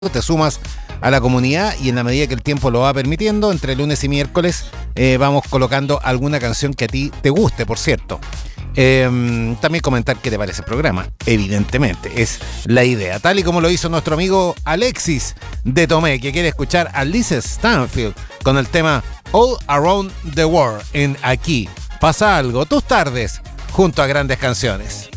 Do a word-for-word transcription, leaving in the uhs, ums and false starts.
te sumas a la comunidad y en la medida que el tiempo lo va permitiendo, entre lunes y miércoles eh, vamos colocando alguna canción que a ti te guste, por cierto. Eh, también comentar qué te parece el programa, evidentemente, es la idea. Tal y como lo hizo nuestro amigo Alexis de Tomé, que quiere escuchar a Liz Stanfield con el tema All Around the World en Aquí Pasa Algo, tus tardes junto a grandes canciones.